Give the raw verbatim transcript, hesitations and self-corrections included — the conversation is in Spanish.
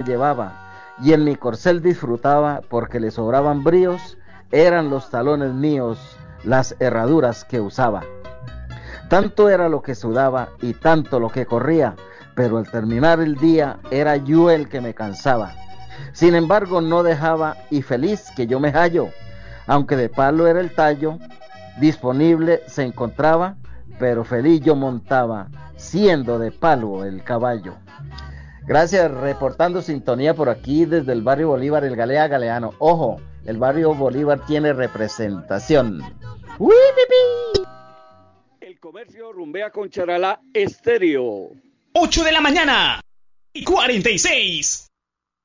llevaba, y en mi corcel disfrutaba, porque le sobraban bríos, eran los talones míos, las herraduras que usaba. Tanto era lo que sudaba y tanto lo que corría, pero al terminar el día era yo el que me cansaba. Sin embargo no dejaba, y feliz que yo me hallo, aunque de palo era el tallo, disponible se encontraba, pero feliz yo montaba, siendo de palo el caballo. Gracias, reportando sintonía por aquí desde el barrio Bolívar, el Galea Galeano. Ojo, el barrio Bolívar tiene representación. ¡Uy, pipí! El comercio rumbea con Charalá Estéreo. ocho de la mañana y cuarenta y seis.